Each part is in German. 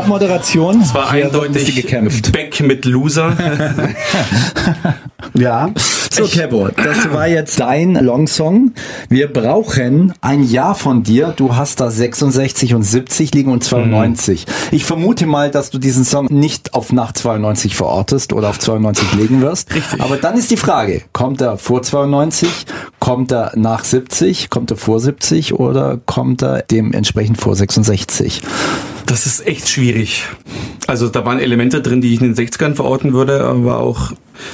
Abmoderation. Es war eindeutig gekämpft. Beck mit Loser. Ja. So, Kebo, das war jetzt dein Longsong. Wir brauchen ein Jahr von dir. Du hast da 66 und 70 liegen und 92. Ich vermute mal, dass du diesen Song nicht auf nach 92 verortest oder auf 92 legen wirst. Richtig. Aber dann ist die Frage, kommt er vor 92, kommt er nach 70, kommt er vor 70 oder kommt er dementsprechend vor 66? Das ist echt schwierig. Also da waren Elemente drin, die ich in den 60ern verorten würde, aber auch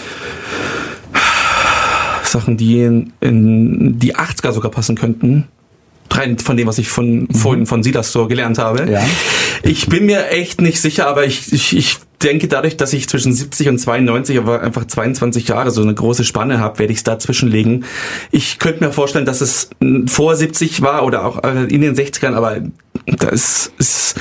Sachen, die in die 80er sogar passen könnten. Rein von dem, was ich vorhin von Silas so gelernt habe. Ja. Ich bin mir echt nicht sicher, aber ich denke, dadurch, dass ich zwischen 70 und 92, aber einfach 22 Jahre so eine große Spanne habe, werde ich es dazwischen legen. Ich könnte mir vorstellen, dass es vor 70 war oder auch in den 60ern, aber das ist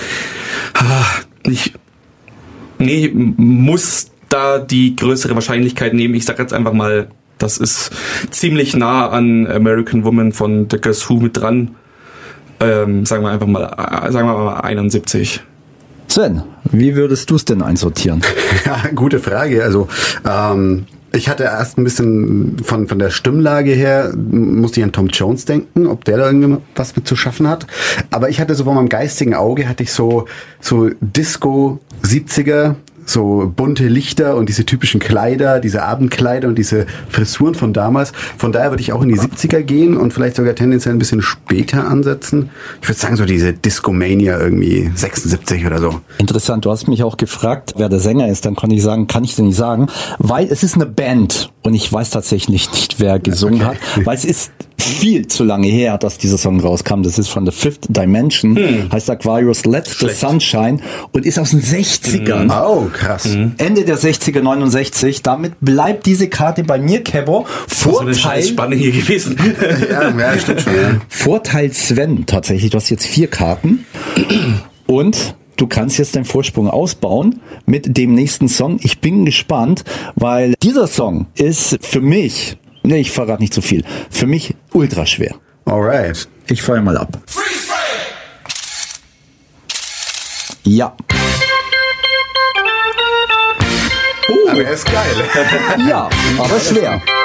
muss da die größere Wahrscheinlichkeit nehmen. Ich sage jetzt einfach mal, das ist ziemlich nah an American Woman von The Guess Who mit dran. Sagen wir mal 71. Sven, wie würdest du es denn einsortieren? Ja, gute Frage. Also ich hatte erst ein bisschen von der Stimmlage her, musste ich an Tom Jones denken, ob der da irgendwas mit zu schaffen hat. Aber ich hatte so vor meinem geistigen Auge, hatte ich so Disco 70er, so bunte Lichter und diese typischen Kleider, diese Abendkleider und diese Frisuren von damals. Von daher würde ich auch in die 70er gehen und vielleicht sogar tendenziell ein bisschen später ansetzen. Ich würde sagen, so diese Discomania irgendwie 76 oder so. Interessant, du hast mich auch gefragt, wer der Sänger ist, dann kann ich dir nicht sagen, weil es ist eine Band und ich weiß tatsächlich nicht, wer gesungen hat, weil es ist viel zu lange her, dass dieser Song rauskam. Das ist von The Fifth Dimension, heißt Aquarius Let the Sunshine und ist aus den 60ern. Oh, krass. Ende der 60er, 69. Damit bleibt diese Karte bei mir, Kebo. Vorteil, Spanne hier gewesen. Ja, stimmt schon. Ja. Vorteil Sven, tatsächlich. Du hast jetzt 4 Karten und du kannst jetzt deinen Vorsprung ausbauen mit dem nächsten Song. Ich bin gespannt, weil dieser Song ist für mich, ich verrate nicht zu viel, für mich ultra schwer. Alright. Ich feuer mal ab. Ja. Aber er ist geil. Ja, aber schwer.